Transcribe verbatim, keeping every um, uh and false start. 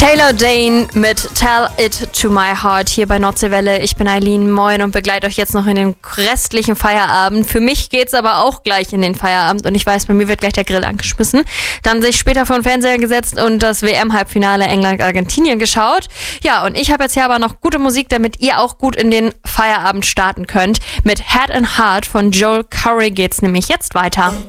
Taylor Dane mit Tell It To My Heart hier bei Nordseewelle. Ich bin Eileen, moin, und begleite euch jetzt noch in den restlichen Feierabend. Für mich geht's aber auch gleich in den Feierabend und ich weiß, bei mir wird gleich der Grill angeschmissen. Dann sich später vor den Fernseher gesetzt und das W M-Halbfinale England-Argentinien geschaut. Ja, und ich habe jetzt hier aber noch gute Musik, damit ihr auch gut in den Feierabend starten könnt. Mit Head and Heart von Joel Corry geht's nämlich jetzt weiter.